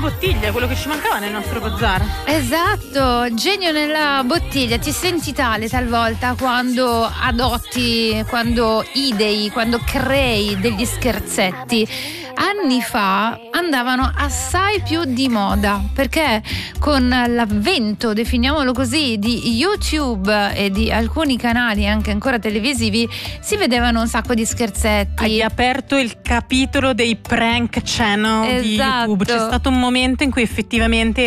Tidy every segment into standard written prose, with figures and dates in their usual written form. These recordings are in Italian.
bottiglia, quello che ci mancava nel nostro bazar. Esatto, genio nella bottiglia. Ti senti tale talvolta quando adotti, quando idei, quando crei degli scherzetti. Anni fa andavano assai più di moda, perché con l'avvento, definiamolo così, di YouTube e di alcuni canali anche ancora televisivi, si vedevano un sacco di scherzetti. Hai aperto il capitolo dei prank channel di YouTube. C'è stato un momento in cui effettivamente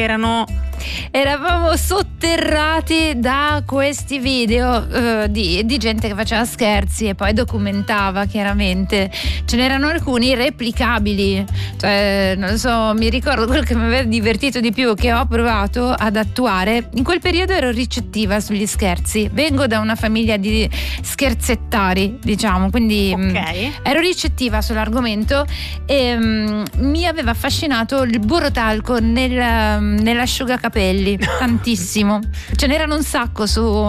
eravamo sotterrati da questi video di gente che faceva scherzi e poi documentava, chiaramente. Ce n'erano alcuni replicabili, cioè non lo so, mi ricordo quello che mi aveva divertito di più, che ho provato ad attuare. In quel periodo ero ricettiva sugli scherzi, vengo da una famiglia di scherzettari, diciamo, quindi ero ricettiva sull'argomento e mi aveva affascinato il burrotalco nell'asciugacapelli tantissimo. Ce n'erano un sacco su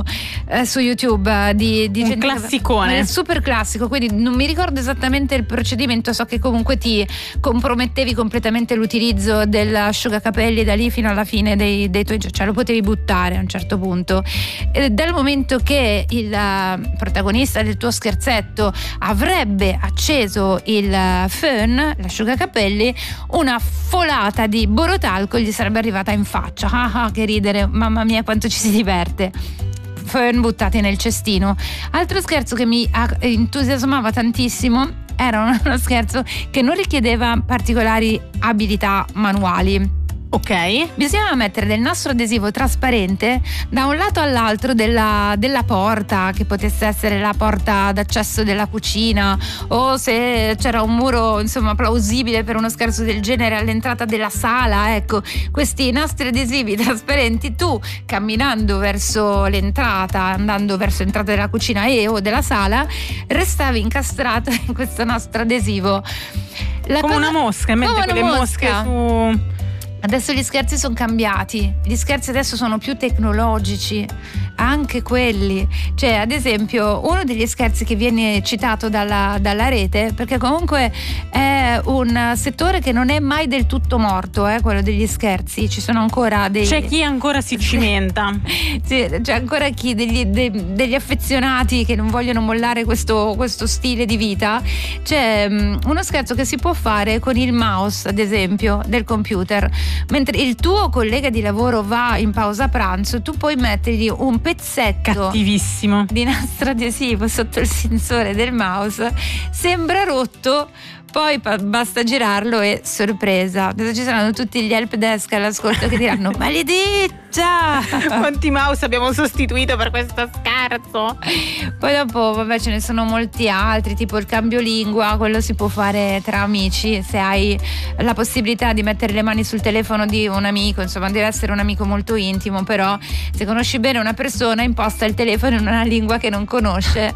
YouTube di gente, un classicone, super classico, quindi non mi ricordo esattamente il procedimento, so che comunque ti compromettevi completamente l'utilizzo dell'asciugacapelli da lì fino alla fine dei tuoi giorni, cioè lo potevi buttare a un certo punto. Dal momento che il protagonista del tuo scherzetto avrebbe acceso il phon, l'asciugacapelli, una folata di borotalco gli sarebbe arrivata in faccia. Ah, che ridere, mamma mia quanto ci si diverte. Phon buttati nel cestino. Altro scherzo che mi entusiasmava tantissimo era uno scherzo che non richiedeva particolari abilità manuali. Ok. Bisognava mettere del nastro adesivo trasparente da un lato all'altro della porta, che potesse essere la porta d'accesso della cucina, o se c'era un muro insomma plausibile per uno scherzo del genere all'entrata della sala. Ecco, questi nastri adesivi trasparenti, tu camminando verso l'entrata, andando verso l'entrata della cucina o della sala, restavi incastrato in questo nastro adesivo. Come una mosca, in mente quelle mosche su... Adesso gli scherzi sono cambiati, gli scherzi adesso sono più tecnologici, anche quelli. Cioè, ad esempio, uno degli scherzi che viene citato dalla rete, perché comunque è un settore che non è mai del tutto morto, quello degli scherzi, ci sono ancora c'è chi ancora si cimenta. Sì, c'è ancora chi degli affezionati che non vogliono mollare questo stile di vita. C'è uno scherzo che si può fare con il mouse, ad esempio, del computer. Mentre il tuo collega di lavoro va in pausa pranzo, tu puoi mettergli un pezzetto cattivissimo di nastro adesivo sotto il sensore del mouse, sembra rotto, poi basta girarlo e sorpresa. Adesso ci saranno tutti gli help desk all'ascolto che diranno maledetta, quanti mouse abbiamo sostituito per questo scherzo. Poi dopo vabbè ce ne sono molti altri, tipo il cambio lingua, quello si può fare tra amici, se hai la possibilità di mettere le mani sul telefono di un amico, insomma deve essere un amico molto intimo, però se conosci bene una persona imposta il telefono in una lingua che non conosce.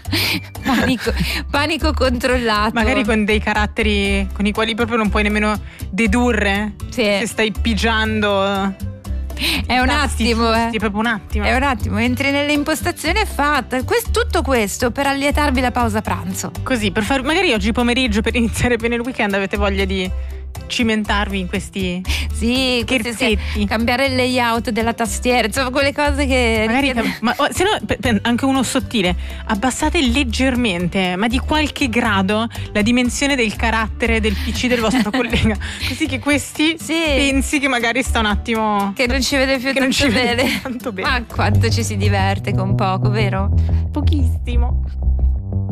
Panico controllato, magari con dei caratteri con i quali proprio non puoi nemmeno dedurre se stai pigiando. È un attimo, È proprio un attimo. È un attimo, entri nelle impostazioni e fatta. Tutto questo per allietarvi la pausa pranzo. Così, per fare magari oggi pomeriggio, per iniziare bene il weekend, avete voglia di cimentarvi in questi scherzetti, cambiare il layout della tastiera, insomma quelle cose che magari ma se no anche uno sottile, abbassate leggermente, ma di qualche grado, la dimensione del carattere del PC del vostro collega, così che questi pensi che magari sta un attimo, che non ci vede più tanto bene. Tanto bene. Ma quanto ci si diverte con poco, vero? Pochissimo.